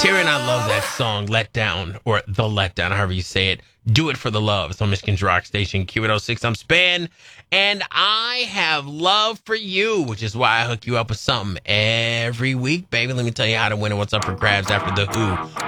Tyrion, I love that song, Let Down, or The Let Down, however you say it. Do It for the Love. It's on Michigan's Rock Station, Q106. I'm Span, and I have love for you, which is why I hook you up with something every week, baby. Let me tell you how to win and what's up for grabs after the Who